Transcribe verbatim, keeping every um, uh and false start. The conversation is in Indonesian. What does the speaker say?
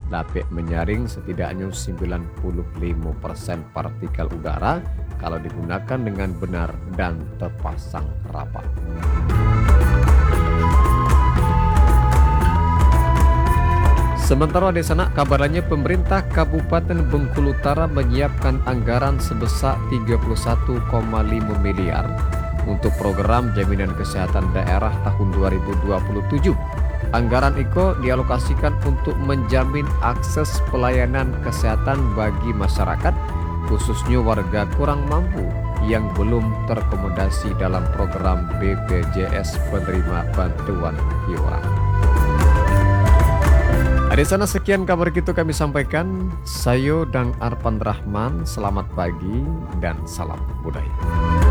dapat menyaring setidaknya sembilan puluh lima persen partikel udara kalau digunakan dengan benar dan terpasang rapat. Sementara di sana kabarnya pemerintah Kabupaten Bengkulu Utara menyiapkan anggaran sebesar tiga puluh satu koma lima miliar untuk program jaminan kesehatan daerah tahun dua ribu dua puluh tujuh. Anggaran itu dialokasikan untuk menjamin akses pelayanan kesehatan bagi masyarakat, khususnya warga kurang mampu yang belum terakomodasi dalam program B P J S penerima bantuan iuran. Di sana sekian kabar kita kami sampaikan. Saya dan Arpan Rahman, selamat pagi dan salam budaya.